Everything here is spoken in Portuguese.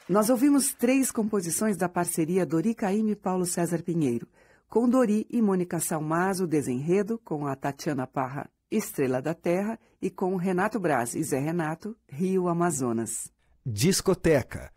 Nós ouvimos 3 composições da parceria Dori Caymmi e Paulo César Pinheiro, com Dori e Mônica Salmazo, Desenredo, com a Tatiana Parra, Estrela da Terra, e com Renato Braz e Zé Renato, Rio Amazonas. Discoteca,